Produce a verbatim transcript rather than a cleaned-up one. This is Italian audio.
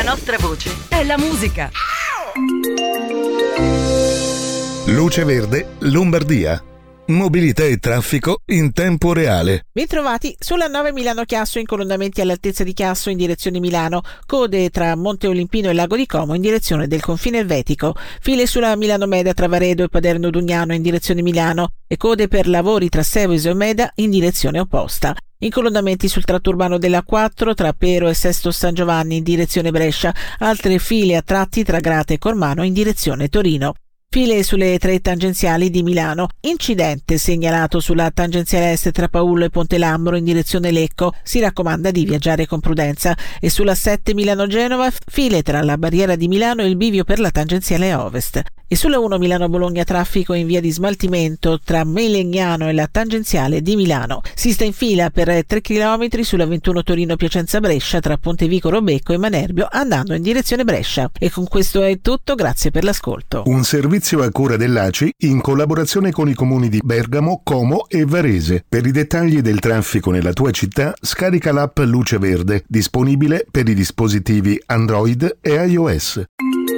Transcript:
nostra voce è la musica. Luce Verde, Lombardia. Mobilità e traffico in tempo reale. Bentrovati sulla nove Milano-Chiasso, incolonnamenti all'altezza di Chiasso in direzione Milano, code tra Monte Olimpino e Lago di Como in direzione del confine elvetico, file sulla Milano-Meda tra Varedo e Paderno Dugnano in direzione Milano e code per lavori tra Seveso e Meda in direzione opposta. Incolonnamenti sul tratto urbano della quattro tra Pero e Sesto San Giovanni in direzione Brescia, altre file a tratti tra Grate e Cormano in direzione Torino. File sulle tre tangenziali di Milano. Incidente segnalato sulla tangenziale est tra Paullo e Ponte Lambro in direzione Lecco. Si raccomanda di viaggiare con prudenza. E sulla sette Milano-Genova, file tra la barriera di Milano e il bivio per la tangenziale ovest. E sulla uno Milano-Bologna, traffico in via di smaltimento tra Melegnano e la tangenziale di Milano. Si sta in fila per tre chilometri sulla ventuno Torino-Piacenza-Brescia tra Pontevico Robecco e Manerbio andando in direzione Brescia. E con questo è tutto, grazie per l'ascolto. Un servizio a cura dell'A C I in collaborazione con i comuni di Bergamo, Como e Varese. Per i dettagli del traffico nella tua città, scarica l'app Luce Verde, disponibile per i dispositivi Android e iOS.